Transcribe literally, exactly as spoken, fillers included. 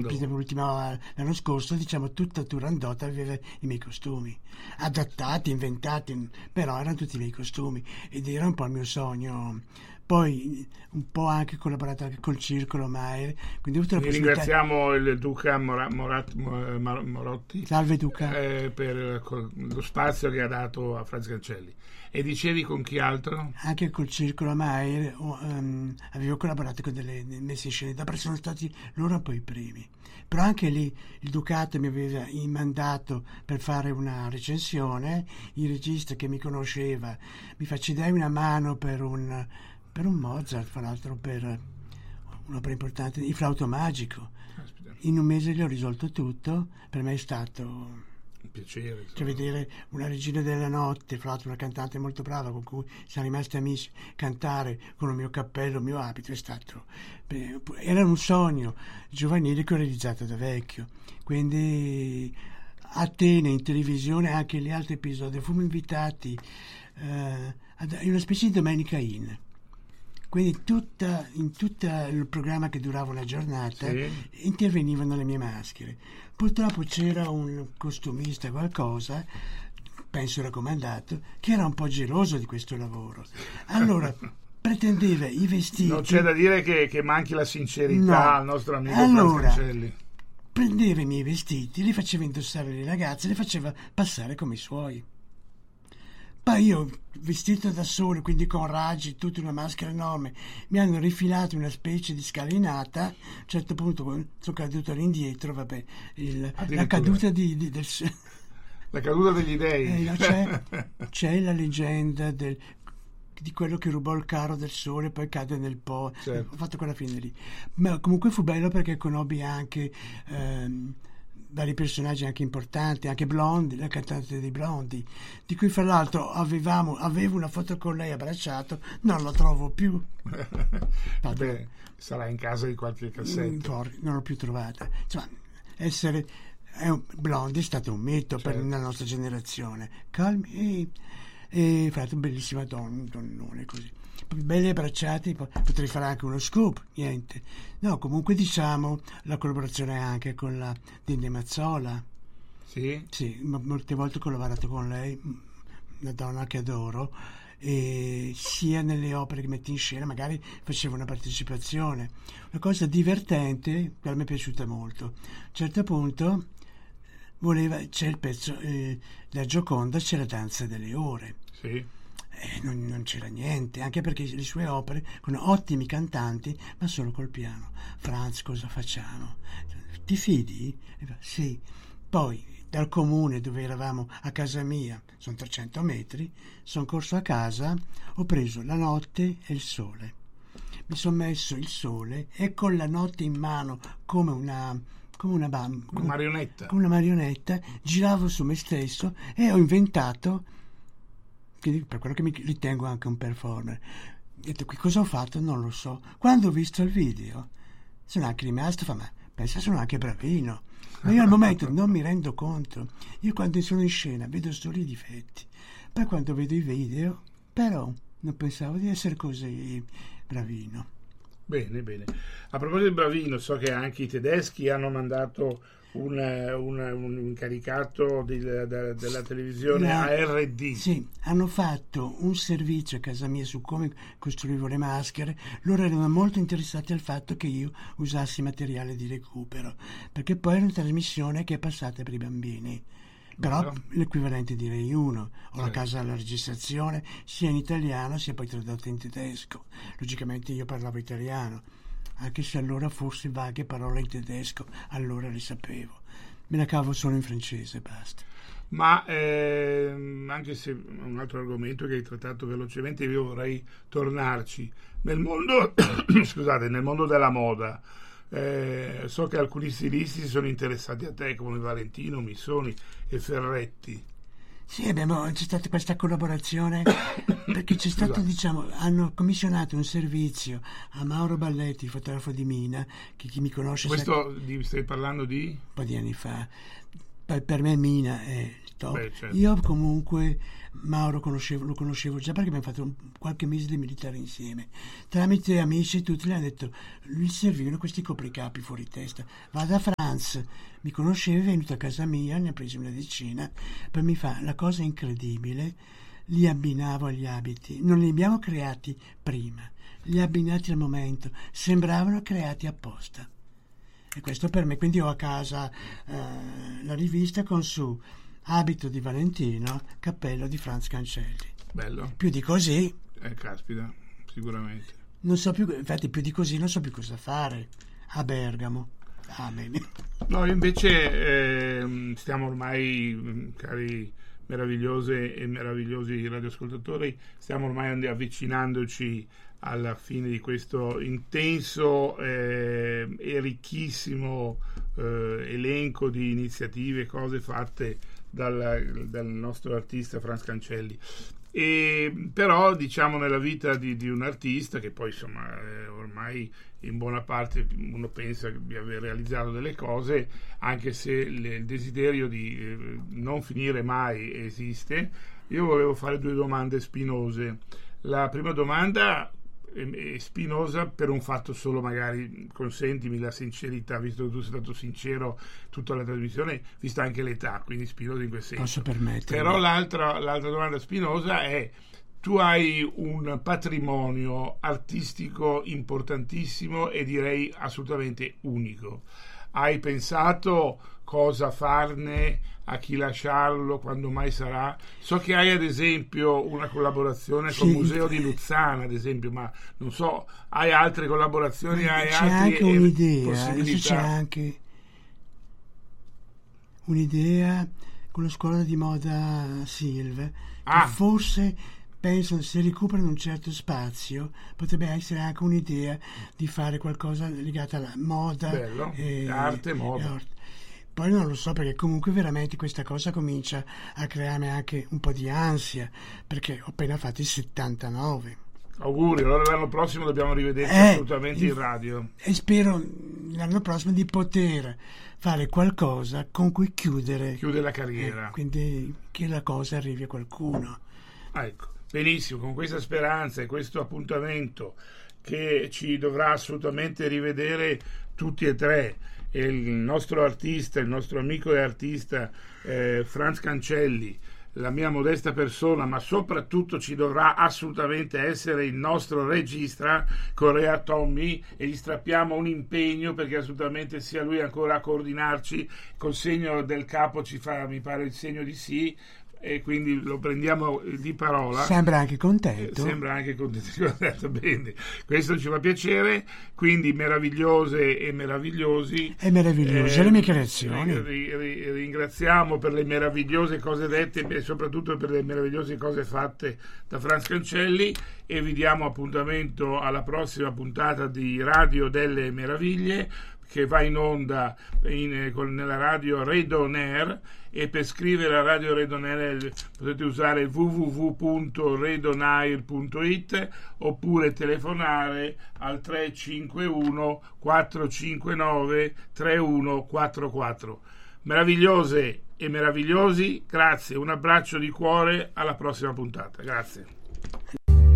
per esempio l'ultima, l'anno scorso, diciamo, tutta Turandot aveva i miei costumi, adattati, inventati, però erano tutti i miei costumi ed era un po' il mio sogno. Poi un po' anche collaborato anche col Circolo Mayer, quindi ho avuto la possibilità. Ringraziamo il Duca Mora, Morat, Morotti, salve Duca, eh, per lo spazio che ha dato a Franz Cancelli. E dicevi con chi altro? Anche col Circolo Mayer um, avevo collaborato con delle messe in scena, dopo sono stati loro poi i primi. Però anche lì il Ducato mi aveva mandato per fare una recensione, il regista che mi conosceva mi faceva dai una mano per un, per un Mozart, fra l'altro per un'opera importante, il Flauto Magico. Aspetta. In un mese gli ho risolto tutto, per me è stato piacere, cioè vedere una regina della notte, fra l'altro una cantante molto brava con cui siamo rimasti amici, cantare con il mio cappello, il mio abito, è stato beh, era un sogno giovanile che ho realizzato da vecchio. Quindi Atene in televisione, anche gli altri episodi fummo invitati eh, ad, in una specie di Domenica Inn. Quindi tutta, in tutto il programma che durava una giornata sì. intervenivano le mie maschere. Purtroppo c'era un costumista, qualcosa, penso raccomandato, che era un po' geloso di questo lavoro. Allora pretendeva i vestiti. Non c'è da dire che, che manchi la sincerità no. al nostro amico allora, Franz Cancelli. Prendeva i miei vestiti, li faceva indossare le ragazze, li faceva passare come i suoi. Poi io, vestito da solo, quindi con raggi, tutta una maschera enorme, mi hanno rifilato una specie di scalinata. A un certo punto sono caduto all'indietro, vabbè, il, la caduta di, di, del... La caduta degli dei. Eh, no, c'è, c'è la leggenda del, di quello che rubò il carro del sole e poi cade nel Po. Certo. Ho fatto quella fine lì. Ma comunque fu bello perché conobbi anche... Ehm, vari personaggi anche importanti, anche Blondie, la cantante dei Blondie, di cui fra l'altro avevamo, avevo una foto con lei abbracciato, non la trovo più. Beh, sarà in casa di qualche cassetto. Non l'ho più trovata. Insomma, essere è un, Blondie è stato un mito certo. per la nostra generazione. Calmi e, e fra l'altro bellissima donna, donnone così. Belli abbracciati, potrei fare anche uno scoop, niente. No, comunque diciamo la collaborazione anche con la Dinde Mazzola. Sì? Sì, molte volte ho collaborato con lei, una donna che adoro, e sia nelle opere che metti in scena, magari facevo una partecipazione. Una cosa divertente, che a me è piaciuta molto. A un certo punto voleva, c'è il pezzo, eh, la Gioconda, c'è la danza delle ore. Sì. Eh, non, non c'era niente, anche perché le sue opere con ottimi cantanti, ma solo col piano. Franz, cosa facciamo? Ti fidi? Sì. Poi dal comune dove eravamo a casa mia, sono trecento metri, sono corso a casa, ho preso la notte e il sole. Mi sono messo il sole e con la notte in mano come una come una, bam, come, una marionetta. Come una marionetta, giravo su me stesso e ho inventato, per quello che mi ritengo anche un performer. Ho detto, qui cosa ho fatto? Non lo so. Quando ho visto il video sono anche rimasto, fa, ma pensa sono anche bravino. Ma io al momento non mi rendo conto. Io quando sono in scena vedo solo i difetti. Poi quando vedo i video, però non pensavo di essere così bravino. Bene, bene. A proposito di bravino, so che anche i tedeschi hanno mandato Un, un, un incaricato di, de, della televisione La, A R D. Sì, hanno fatto un servizio a casa mia su come costruivo le maschere. Loro erano molto interessati al fatto che io usassi materiale di recupero, perché poi era una trasmissione che è passata per i bambini. Però no. L'equivalente di Rai uno, ho la casa alla registrazione sia in italiano sia poi tradotta in tedesco. Logicamente io parlavo italiano, anche se allora forse vaghe parole in tedesco, allora le sapevo. Me la cavo solo in francese, basta. Ma ehm, anche se un altro argomento che hai trattato velocemente, io vorrei tornarci. Nel mondo, scusate, nel mondo della moda, eh, so che alcuni stilisti si sono interessati a te, come Valentino, Missoni e Ferretti. Sì, abbiamo, c'è stata questa collaborazione perché c'è stato, esatto. diciamo, hanno commissionato un servizio a Mauro Balletti, fotografo di Mina, che chi mi conosce questo sa, di, stai parlando di? Un po' di anni fa. Per me Mina è Certo, Beh, certo. io comunque Mauro conoscevo, lo conoscevo già perché abbiamo fatto un- qualche mese di militare insieme. Tramite amici tutti gli hanno detto, gli servivano questi copricapi fuori testa. Va da Franz, mi conosceva, è venuto a casa mia, ne ha preso una decina, poi mi fa la cosa incredibile, li abbinavo agli abiti, non li abbiamo creati prima, li abbinati al momento, sembravano creati apposta. E questo per me, quindi ho a casa eh, la rivista con su abito di Valentino, cappello di Franz Cancelli. Bello. Più di così, Eh, caspita, sicuramente. non so più, infatti più di così non so più cosa fare a Bergamo. Ah, bene. No, invece ehm, stiamo ormai, mh, cari meravigliose e meravigliosi radioascoltatori, stiamo ormai and- avvicinandoci alla fine di questo intenso eh, e ricchissimo eh, elenco di iniziative, cose fatte dal, dal nostro artista Franz Cancelli. E però diciamo nella vita di, di un artista che poi insomma eh, ormai in buona parte uno pensa di aver realizzato delle cose, anche se le, il desiderio di eh, non finire mai esiste. Io volevo fare due domande spinose. La prima domanda è, è spinosa per un fatto solo, magari consentimi la sincerità, visto che tu sei stato sincero tutta la trasmissione, vista anche l'età, quindi spinosa in quel senso. Posso permettermi. Però l'altra, l'altra domanda spinosa è: tu hai un patrimonio artistico importantissimo e direi assolutamente unico. Hai pensato cosa farne, a chi lasciarlo, quando mai sarà? So che hai ad esempio una collaborazione Sì. col Museo di Luzzana, ad esempio, ma non so, hai altre collaborazioni, Ma hai c'è altre anche eh, un'idea, adesso c'è possibilità? anche un'idea con la scuola di moda Silve, Ah. che forse penso se recuperano un certo spazio potrebbe essere anche un'idea di fare qualcosa legato alla moda Bello, e arte, moda. e arte. Poi non lo so, perché comunque veramente questa cosa comincia a crearmi anche un po' di ansia, perché ho appena fatto i settantanove. Auguri, allora l'anno prossimo dobbiamo rivederci Eh, assolutamente in inf- radio. E spero l'anno prossimo di poter fare qualcosa con cui chiudere, Chiude la carriera. eh, quindi che la cosa arrivi a qualcuno. Ah, ecco, benissimo, con questa speranza e questo appuntamento che ci dovrà assolutamente rivedere tutti e tre, e il nostro artista, il nostro amico e artista eh, Franz Cancelli, la mia modesta persona, ma soprattutto ci dovrà assolutamente essere il nostro regista Corea Tommy, e gli strappiamo un impegno perché assolutamente sia lui ancora a coordinarci. Col segno del capo ci fa, mi pare, il segno di sì, e quindi lo prendiamo di parola. Sembra anche Eh, contento. Sembra anche contento. Bene, questo ci fa piacere. Quindi meravigliose e meravigliosi, È meraviglioso, le mie creazioni. ri- ri- ringraziamo per le meravigliose cose dette e soprattutto per le meravigliose cose fatte da Franz Cancelli, e vi diamo appuntamento alla prossima puntata di Radio delle Meraviglie, che va in onda in, con, nella radio Red On Air, e per scrivere a Radio Red On Air potete usare w w w punto redonair punto it oppure telefonare al tre cinque uno quattro cinque nove tre uno quattro quattro. Meravigliose e meravigliosi, grazie, un abbraccio di cuore, alla prossima puntata, grazie.